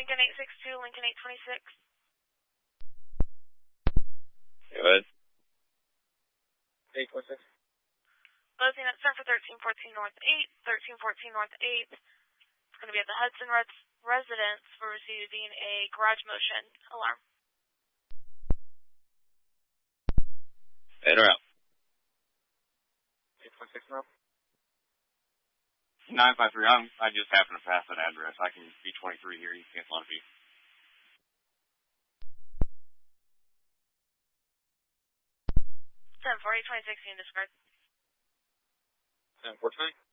Lincoln 862, Lincoln 826. Go ahead. 826. Closing at Center for 1314 North 8, 1314 North 8. It's going to be at the Hudson residence. We're receiving a garage motion alarm. In or out? 826 now. 953. I just happened to pass that address. I can be 23 here. You can cancel on a few. 10-4, 826 unit discard. 10-420.